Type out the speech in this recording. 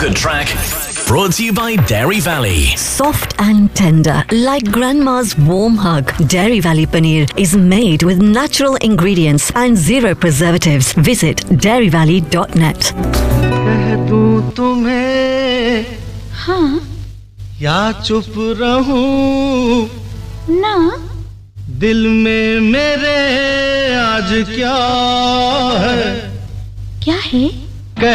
The Track, brought to you by Dairy Valley. Soft and tender, like grandma's warm hug. Dairy Valley paneer is made with natural ingredients and zero preservatives. Visit dairyvalley.net. कह दूं तुम्हें हाँ या चुप रहूं ना, दिल में मेरे आज क्या है? क्या है?